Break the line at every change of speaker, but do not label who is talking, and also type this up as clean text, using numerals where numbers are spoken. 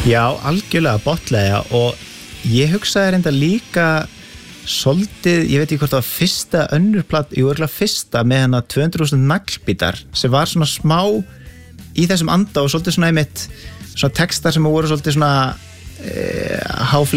Já, algjörlega botlega og ég hugsaði reynda líka svolítið, ég veit ekki hvort það var fyrsta önnur plata, örgulega fyrsta með hana 200.000 naglbítar sem var svona smá í þessum anda og svolítið svona einmitt svona textar sem voru svolítið svona